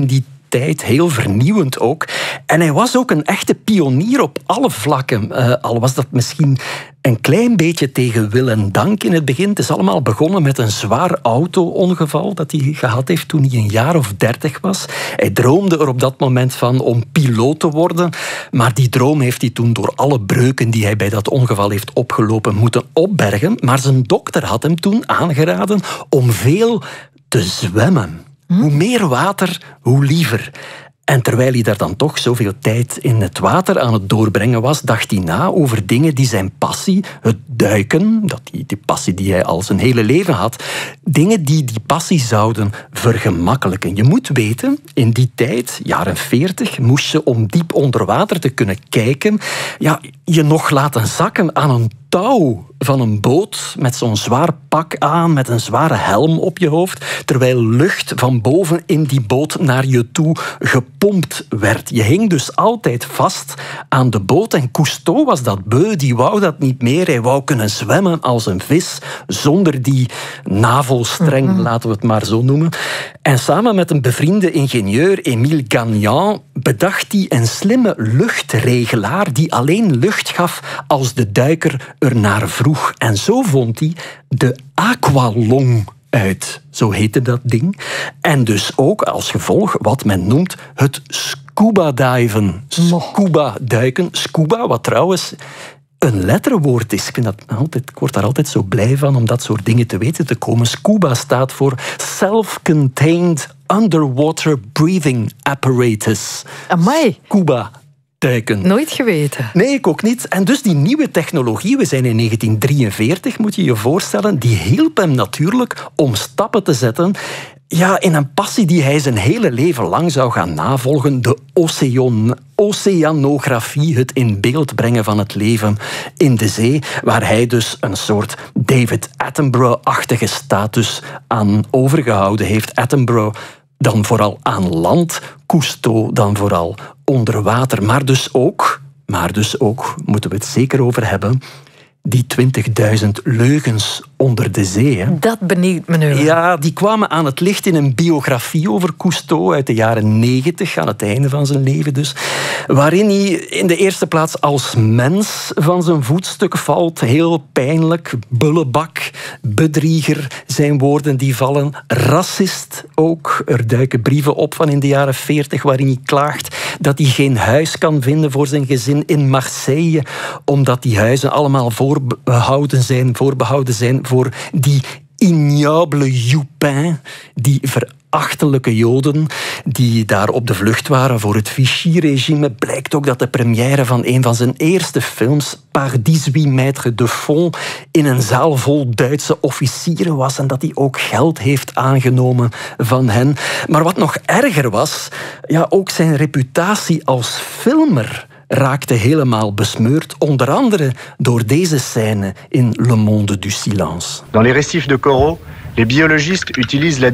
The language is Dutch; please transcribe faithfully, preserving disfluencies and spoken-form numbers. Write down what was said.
in die tijd, heel vernieuwend ook. En hij was ook een echte pionier op alle vlakken. Uh, al was dat misschien een klein beetje tegen wil en dank in het begin. Het is allemaal begonnen met een zwaar auto-ongeval dat hij gehad heeft toen hij een jaar of dertig was. Hij droomde er op dat moment van om piloot te worden, maar die droom heeft hij toen door alle breuken die hij bij dat ongeval heeft opgelopen moeten opbergen. Maar zijn dokter had hem toen aangeraden om veel te zwemmen. Hm? Hoe meer water, hoe liever. En terwijl hij daar dan toch zoveel tijd in het water aan het doorbrengen was, dacht hij na over dingen die zijn passie, het duiken, dat die, die passie die hij al zijn hele leven had, dingen die die passie zouden vergemakkelijken. Je moet weten, in die tijd, jaren veertig, moest je om diep onder water te kunnen kijken, ja, je nog laten zakken aan een touw van een boot met zo'n zwaar pak aan, met een zware helm op je hoofd, terwijl lucht van boven in die boot naar je toe gepompt werd. Je hing dus altijd vast aan de boot en Cousteau was dat beu, die wou dat niet meer. Hij wou kunnen zwemmen als een vis, zonder die navelstreng, mm-hmm. laten we het maar zo noemen. En samen met een bevriende ingenieur, Émile Gagnan, bedacht hij een slimme luchtregelaar die alleen lucht gaf als de duiker ernaar vroeg. En zo vond hij de aqualong uit. Zo heette dat ding. En dus ook als gevolg wat men noemt het scuba-diven. Scuba-duiken. Scuba, wat trouwens een letterwoord is. Ik, vind dat altijd, ik word daar altijd zo blij van om dat soort dingen te weten te komen. Scuba staat voor Self-Contained Underwater Breathing Apparatus. Amai. Scuba. Duiken. Nooit geweten. Nee, ik ook niet. En dus die nieuwe technologie, we zijn in negentien drieënveertig, moet je je voorstellen, die hielp hem natuurlijk om stappen te zetten ja, in een passie die hij zijn hele leven lang zou gaan navolgen, de ocean, oceanografie, het in beeld brengen van het leven in de zee, waar hij dus een soort David Attenborough-achtige status aan overgehouden heeft. Attenborough dan vooral aan land, Cousteau dan vooral onder water. Maar dus ook, maar dus ook, moeten we het zeker over hebben, die twintigduizend leugens onder de zee. Hè. Dat benieuwt me nu. Ja, die kwamen aan het licht in een biografie over Cousteau uit de jaren negentig, aan het einde van zijn leven dus, waarin hij in de eerste plaats als mens van zijn voetstuk valt. Heel pijnlijk, bullebak, bedrieger zijn woorden die vallen. Racist ook. Er duiken brieven op van in de jaren veertig waarin hij klaagt dat hij geen huis kan vinden voor zijn gezin in Marseille, omdat die huizen allemaal voorbehouden zijn, voorbehouden zijn voor die ignoble Joupin, die verachtelijke Joden die daar op de vlucht waren voor het Vichy-regime. Blijkt ook dat de première van een van zijn eerste films, Par dix-huit mètres de fond, in een zaal vol Duitse officieren was en dat hij ook geld heeft aangenomen van hen. Maar wat nog erger was, ja, ook zijn reputatie als filmer raakte helemaal besmeurd, onder andere door deze scène in Le Monde du Silence. Dans les récifs de coraux, les biologistes utilisent la